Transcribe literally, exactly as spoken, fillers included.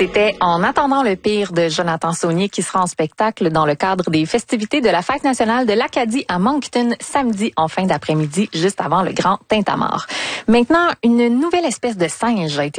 C'était En attendant le pire de Jonathan Saunier qui sera en spectacle dans le cadre des festivités de la Fête nationale de l'Acadie à Moncton samedi en fin d'après-midi, juste avant le grand tintamarre. Maintenant, une nouvelle espèce de singe a été